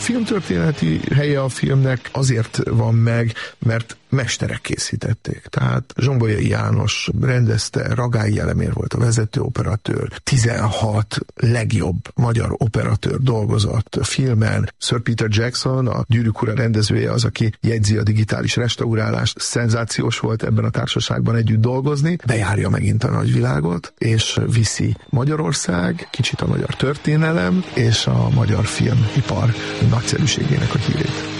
filmtörténeti helye a filmnek azért van meg, mert mesterek készítették. Tehát Zsombolyai János rendezte, Ragályi Elemér volt a vezető operatőr, 16 legjobb magyar operatőr dolgozott a filmen. Sir Peter Jackson, a Gyűrűk ura rendezője az, aki jegyzi a digitális restaurálást. Szenzációs volt ebben a társaságban együtt dolgozni. Bejárja megint a nagyvilágot, és viszi Magyarország, kicsit a magyar történelem, és a magyar filmipar nagyszerűségének a hírét.